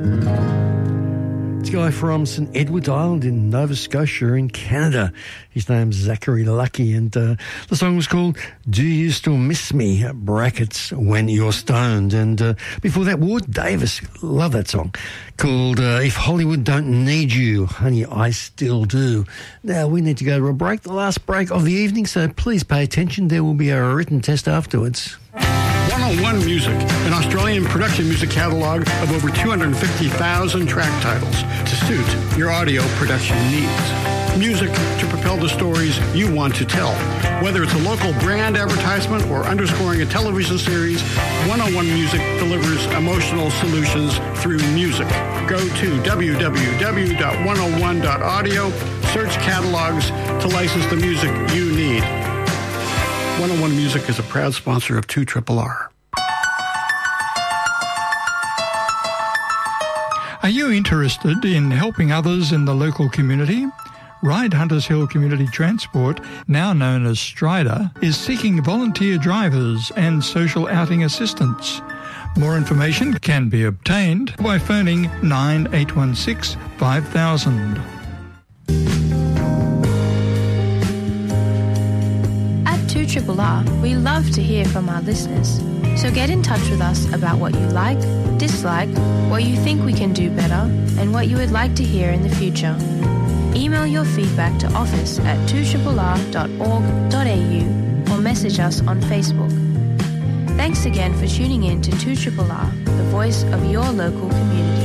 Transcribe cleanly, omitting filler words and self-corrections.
Guy from St Edward Island in Nova Scotia in Canada. His name's Zachary Lucky, and the song was called Do You Still Miss Me? Brackets When You're Stoned. And before that, Ward Davis, love that song, called If Hollywood Don't Need You, Honey, I Still Do. Now, we need to go to a break, the last break of the evening, so please pay attention. There will be a written test afterwards. 101 Music, an Australian production music catalog of over 250,000 track titles to suit your audio production needs. Music to propel the stories you want to tell. Whether it's a local brand advertisement or underscoring a television series, 101 Music delivers emotional solutions through music. Go to www.101.audio, search catalogs to license the music you need. 101 Music is a proud sponsor of 2RRR. Are you interested in helping others in the local community? Ride Hunters Hill Community Transport, now known as Strider, is seeking volunteer drivers and social outing assistants. More information can be obtained by phoning 9816 5000. At 2RRR, we love to hear from our listeners. So get in touch with us about what you like, dislike, what you think we can do better, and what you would like to hear in the future. Email your feedback to office@2rrr.org.au or message us on Facebook. Thanks again for tuning in to 2RRR, the voice of your local community.